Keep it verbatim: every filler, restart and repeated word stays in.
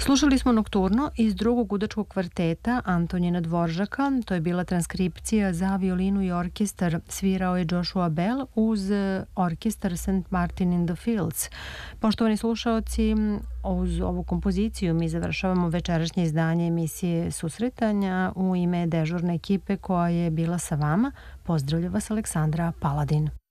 Slušali smo Nokturno iz drugog gudačkog kvarteta Antonina Dvoržaka. To je bila transkripcija za violinu i orkestar. Svirao je Joshua Bell uz orkestar Saint Martin in the Fields. Poštovani slušaoci, uz ovu kompoziciju mi završavamo večerašnje izdanje emisije Susretanja. U ime dežurne ekipe koja je bila sa vama, pozdravlja vas Aleksandra Paladin.